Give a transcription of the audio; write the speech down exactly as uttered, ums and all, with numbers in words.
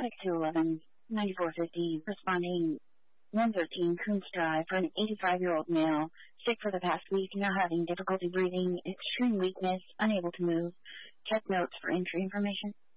six two eleven, ninety-four fifty, responding one thirteen Coons Drive for an eighty-five-year-old male, sick for the past week, now having difficulty breathing, extreme weakness, unable to move. Check notes for entry information.